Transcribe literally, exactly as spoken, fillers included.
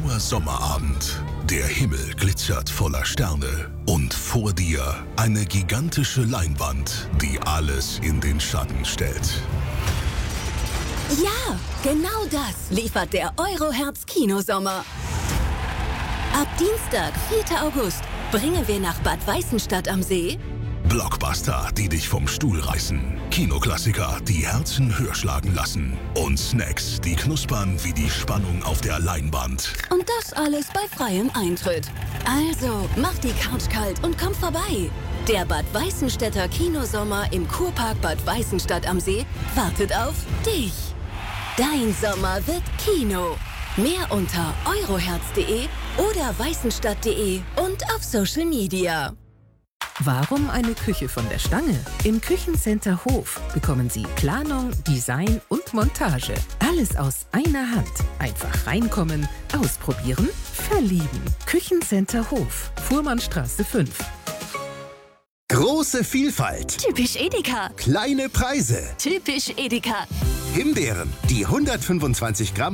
grauer Sommerabend. Der Himmel glitzert voller Sterne. Und vor dir eine gigantische Leinwand, die alles in den Schatten stellt. Ja, genau das liefert der Eurohertz Kinosommer. Ab Dienstag, vierter August, bringen wir nach Bad Weißenstadt am See Blockbuster, die dich vom Stuhl reißen. Kinoklassiker, die Herzen höher schlagen lassen. Und Snacks, die knuspern wie die Spannung auf der Leinwand. und das alles bei freiem Eintritt. Also, mach die Couch kalt und komm vorbei. Der Bad Weißenstädter Kinosommer im Kurpark Bad Weißenstadt am See wartet auf dich. Dein Sommer wird Kino. Mehr unter eurohertz punkt de oder weißenstadt punkt de und auf Social Media. Warum eine Küche von der Stange? Im Küchencenter Hof bekommen Sie Planung, Design und Montage. Alles aus einer Hand. Einfach reinkommen, ausprobieren, verlieben. Küchencenter Hof, Fuhrmannstraße fünf. Große Vielfalt, Typisch Edeka. kleine Preise. Typisch Edeka. Himbeeren, die hundertfünfundzwanzig Gramm